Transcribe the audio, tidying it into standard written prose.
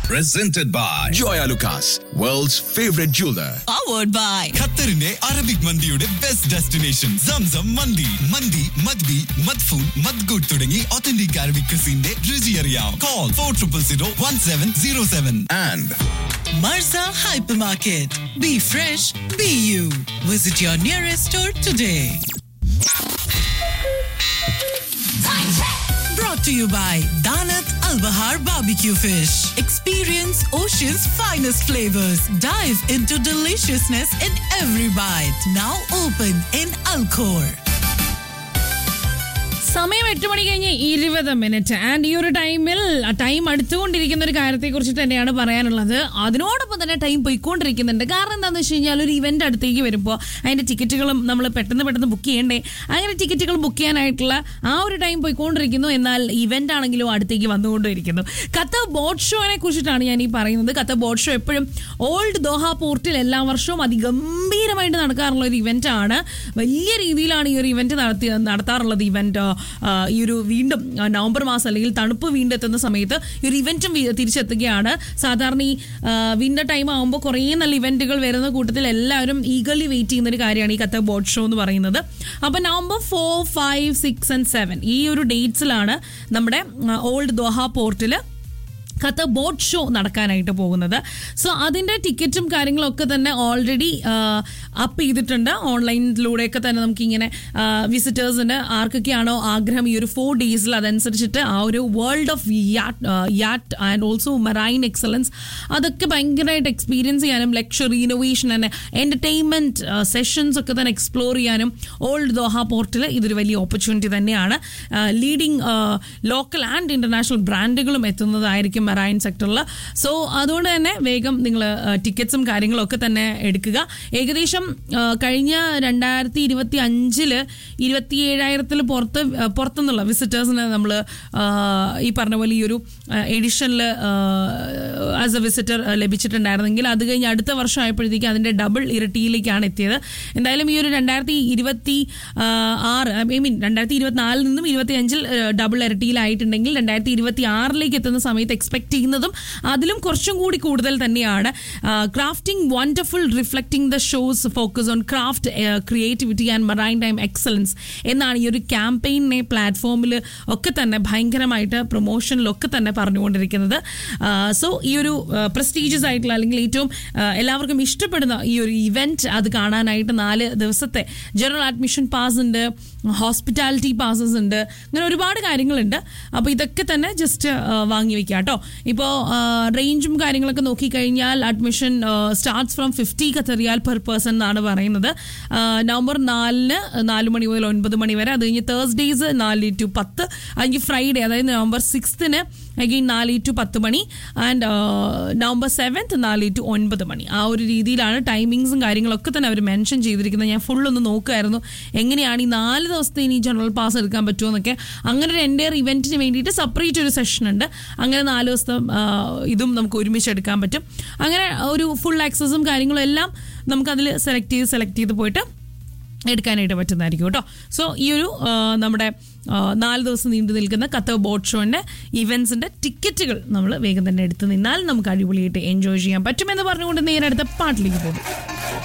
Presented by Joya Lucas, world's favorite jeweler. Powered by ഖത്തറിന്റെ Arabic മന്തിയുടെ best destination Zamzam മന്തി. മന്തി മദ്ബി മദ്ഫൂൻ മദ്ഗൂട്ട് തുടങ്ങി authentic Arabic ക്രിസിന്റെ രുചി അറിയാം. Call 40001707. And Marza Hypermarket. Be fresh, be you. Visit your nearest store today. Brought to you by Danat Al Bahar Barbecue Fish. Experience Ocean's finest flavors. Dive into deliciousness in every bite. Now open in Alcor. സമയം 8 മണി കഴിഞ്ഞ് 20 and ഈ ഒരു time അടുത്തുകൊണ്ടിരിക്കുന്ന ഒരു കാര്യത്തെ കുറിച്ച് തന്നെയാണ് പറയാനുള്ളത്. അതിനോടൊപ്പം തന്നെ ടൈം പോയിക്കൊണ്ടിരിക്കുന്നുണ്ട്. കാരണം എന്താണെന്ന് വെച്ച് കഴിഞ്ഞാൽ ഒരു ഇവന്റ് അടുത്തേക്ക് വരുമ്പോൾ അതിന്റെ ടിക്കറ്റുകളും നമ്മൾ പെട്ടെന്ന് ബുക്ക് ചെയ്യണ്ടേ. അങ്ങനെ ടിക്കറ്റുകൾ ബുക്ക് ചെയ്യാനായിട്ടുള്ള ആ ഒരു ടൈം പോയിക്കൊണ്ടിരിക്കുന്നു. എന്നാൽ ഇവന്റ് ആണെങ്കിലും അടുത്തേക്ക് വന്നുകൊണ്ടിരിക്കുന്നു. ഖത്തർ ബോട്ട് ഷോനെ കുറിച്ചിട്ടാണ് ഞാൻ ഈ പറയുന്നത്. ഖത്തർ ബോട്ട് ഷോ എപ്പോഴും ഓൾഡ് ദോഹ പോർട്ടിൽ എല്ലാ വർഷവും അതിഗംഭീരമായിട്ട് നടക്കാറുള്ള ഒരു ഇവന്റ് ആണ്. വലിയ രീതിയിലാണ് ഈ ഒരു ഇവന്റ് നടത്താറുള്ളത്. ഇവന്റ് ഈ ഒരു വീണ്ടും നവംബർ മാസം അല്ലെങ്കിൽ തണുപ്പ് വീണ്ടും എത്തുന്ന സമയത്ത് ഈ ഒരു ഇവന്റും തിരിച്ചെത്തുകയാണ്. സാധാരണ ഈ വിന്റർ ടൈം ആകുമ്പോൾ കുറേ നല്ല ഇവന്റുകൾ വരുന്ന കൂട്ടത്തിൽ എല്ലാവരും ഈഗർലി വെയിറ്റ് ചെയ്യുന്ന ഒരു കാര്യമാണ് ഈ ഖത്തർ ബോട്ട് ഷോ എന്ന് പറയുന്നത്. അപ്പോൾ നവംബർ 4, 5, 6 and 7 ഈ ഒരു ഡേറ്റ്സിലാണ് നമ്മുടെ ഓൾഡ് ദോഹ പോർട്ടിൽ ഖത്തർ ബോട്ട് ഷോ നടക്കാനായിട്ട് പോകുന്നത്. സോ അതിൻ്റെ ടിക്കറ്റും കാര്യങ്ങളൊക്കെ തന്നെ ഓൾറെഡി അപ്പ് ചെയ്തിട്ടുണ്ട്. ഓൺലൈനിലൂടെയൊക്കെ തന്നെ നമുക്കിങ്ങനെ വിസിറ്റേഴ്സിന് ആർക്കൊക്കെയാണോ ആഗ്രഹം ഈ ഒരു 4 ഡേയ്സിൽ അതനുസരിച്ചിട്ട് ആ ഒരു world of yet and also marine excellence അതൊക്കെ ഭയങ്കരമായിട്ട് എക്സ്പീരിയൻസ് ചെയ്യാനും luxury innovation and entertainment sessions ഒക്കെ തന്നെ എക്സ്പ്ലോർ ചെയ്യാനും ഓൾഡ് ദോഹ പോർട്ടിൽ ഇതൊരു വലിയ ഓപ്പർച്യൂണിറ്റി തന്നെയാണ്. Leading local and international ബ്രാൻഡുകളും എത്തുന്നതായിരിക്കും marine സെക്ടറിൽ. സോ അതുകൊണ്ട് തന്നെ വേഗം നിങ്ങൾ ടിക്കറ്റ്സും കാര്യങ്ങളൊക്കെ തന്നെ എടുക്കുക. ഏകദേശം കഴിഞ്ഞ 2025 27,000 പുറത്തുനിന്നുള്ള വിസിറ്റേഴ്സിന് നമ്മൾ ഈ പറഞ്ഞ പോലെ ഈ ഒരു എഡിഷനിൽ ആസ് എ വിസിറ്റർ ലഭിച്ചിട്ടുണ്ടായിരുന്നെങ്കിൽ അത് കഴിഞ്ഞ് അടുത്ത വർഷം ആയപ്പോഴത്തേക്ക് അതിൻ്റെ ഡബിൾ ഇരട്ടിയിലേക്കാണ് എത്തിയത്. എന്തായാലും ഈ ഒരു 2024 നിന്നും 25 ഡബിൾ ഇരട്ടിയിലായിട്ടുണ്ടെങ്കിൽ 2026 എത്തുന്ന സമയത്ത് എക്സ്പെക്ട് ചെയ്യുന്നതും അതിലും കുറച്ചും കൂടി കൂടുതൽ തന്നെയാണ്. Crafting wonderful reflecting the shows focus on craft creativity and marine time excellence എന്നാണ് ഈ ഒരു ക്യാമ്പയിനെ പ്ലാറ്റ്ഫോമിൽ ഒക്കെ തന്നെ ഭയങ്കരമായിട്ട് പ്രൊമോഷനിലൊക്കെ തന്നെ പറഞ്ഞുകൊണ്ടിരിക്കുന്നത്. സോ ഈ ഒരു പ്രസ്റ്റീജിയസ് ആയിട്ടുള്ള അല്ലെങ്കിൽ ഏറ്റവും എല്ലാവർക്കും ഇഷ്ടപ്പെടുന്ന ഈ ഒരു ഇവന്റ് അത് കാണാനായിട്ട് 4 ദിവസത്തെ ജനറൽ അഡ്മിഷൻ പാസ് ഉണ്ട്, ഹോസ്പിറ്റാലിറ്റി പാസസ് ഉണ്ട്, അങ്ങനെ ഒരുപാട് കാര്യങ്ങളുണ്ട്. അപ്പോൾ ഇതൊക്കെ തന്നെ ജസ്റ്റ് വാങ്ങി വയ്ക്കുക കേട്ടോ. ഇപ്പോൾ റേഞ്ചും കാര്യങ്ങളൊക്കെ നോക്കിക്കഴിഞ്ഞാൽ admission starts from 50 Qatar riyal per person എന്നാണ് പറയുന്നത്. നവംബർ 4 4 മണി മുതൽ 9 മണി വരെ. അത് കഴിഞ്ഞ് തേഴ്സ്ഡേയ്സ് 4 to 10. അല്ലെങ്കിൽ ഫ്രൈഡേ അതായത് November 6 again 4 to 10 money and November 7 4 to 9 മണി. ആ ഒരു രീതിയിലാണ് ടൈമിങ്സും കാര്യങ്ങളൊക്കെ തന്നെ അവർ മെൻഷൻ ചെയ്തിരിക്കുന്നത്. ഞാൻ ഫുള്ളൊന്ന് നോക്കുമായിരുന്നു എങ്ങനെയാണ് ഈ 4 ദിവസത്തെ ഇനി ജനറൽ പാസ് എടുക്കാൻ പറ്റുമോ എന്നൊക്കെ. അങ്ങനെ ഒരു എൻ്റെ ഇവൻറ്റിന് വേണ്ടിയിട്ട് സെപ്പറേറ്റ് ഒരു സെഷൻ ഉണ്ട്. അങ്ങനെ 4 ദിവസത്തെ ഇതും നമുക്ക് ഒരുമിച്ച് എടുക്കാൻ പറ്റും. അങ്ങനെ ഒരു ഫുൾ ആക്സസും കാര്യങ്ങളും എല്ലാം നമുക്കതിൽ സെലക്ട് ചെയ്ത് പോയിട്ട് എടുക്കാനായിട്ട് പറ്റുന്നതായിരിക്കും കേട്ടോ. സോ ഈ ഒരു നമ്മുടെ 4 ദിവസം നീണ്ടു നിൽക്കുന്ന ഖത്തർ ബോട്ട് ഷോൻ്റെ ഇവൻസിൻ്റെ ടിക്കറ്റുകൾ നമ്മൾ വേഗം തന്നെ എടുത്ത് നിന്നാൽ നമുക്ക് അടിപൊളിയായിട്ട് എൻജോയ് ചെയ്യാൻ പറ്റുമെന്ന് പറഞ്ഞുകൊണ്ട് നേരെ അടുത്ത പാട്ടിലേക്ക് പോകും.